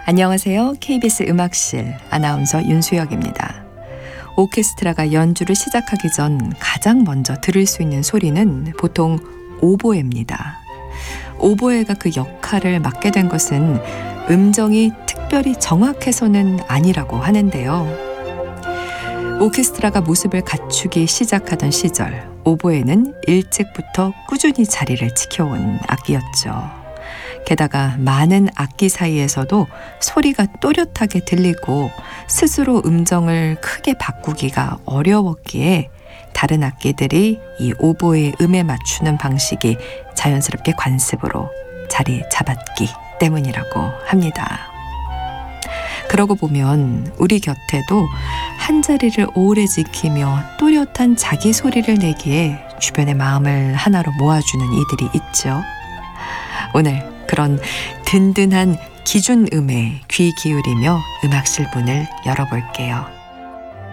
안녕하세요. KBS 음악실 아나운서 윤수혁입니다. 오케스트라가 연주를 시작하기 전 가장 먼저 들을 수 있는 소리는 보통 오보에입니다. 오보에가 그 역할을 맡게 된 것은 음정이 특별히 정확해서는 아니라고 하는데요. 오케스트라가 모습을 갖추기 시작하던 시절, 오보에는 일찍부터 꾸준히 자리를 지켜온 악기였죠. 게다가 많은 악기 사이에서도 소리가 또렷하게 들리고 스스로 음정을 크게 바꾸기가 어려웠기에 다른 악기들이 이 오보의 음에 맞추는 방식이 자연스럽게 관습으로 자리 잡았기 때문이라고 합니다. 그러고 보면 우리 곁에도 한 자리를 오래 지키며 또렷한 자기 소리를 내기에 주변의 마음을 하나로 모아주는 이들이 있죠. 오늘 그런 든든한 기준음에 귀 기울이며 음악실 문을 열어볼게요.